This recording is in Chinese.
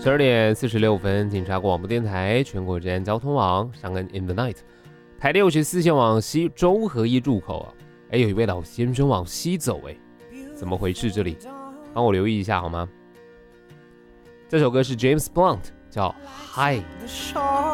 12点46分，警察广播电台全国治安交通网上岸 In the Night， 台64线往西中和一入口啊，有一位老先生往西走怎么回事？这里帮我留意一下好吗？这首歌是 James Blunt， 叫 High。